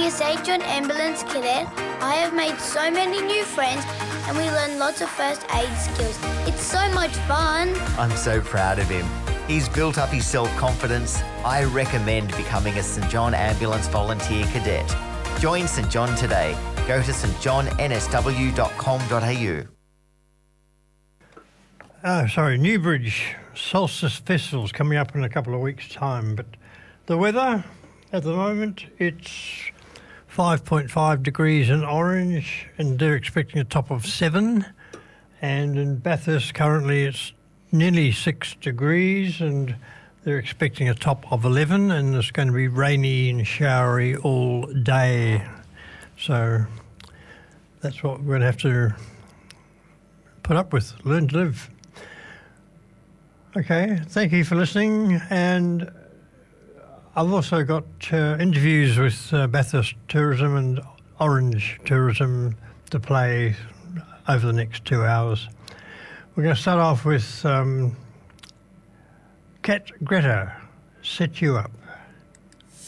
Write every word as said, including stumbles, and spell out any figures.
Being a Saint John Ambulance Cadet, I have made so many new friends and we learn lots of first aid skills. It's so much fun. I'm so proud of him. He's built up his self-confidence. I recommend becoming a St John Ambulance Volunteer Cadet. Join St John today. Go to s t john n s w dot com dot a u. Oh, sorry, Newbridge Solstice Festival's coming up in a couple of weeks' time, but the weather at the moment, it's five point five degrees in Orange and they're expecting a top of seven, and in Bathurst currently it's nearly six degrees and they're expecting a top of eleven, and it's going to be rainy and showery all day. So that's what we're going to have to put up with, learn to live. Okay, thank you for listening, and I've also got uh, interviews with uh, Bathurst Tourism and Orange Tourism to play over the next two hours. We're going to start off with um, Cat Greta, Set You Up.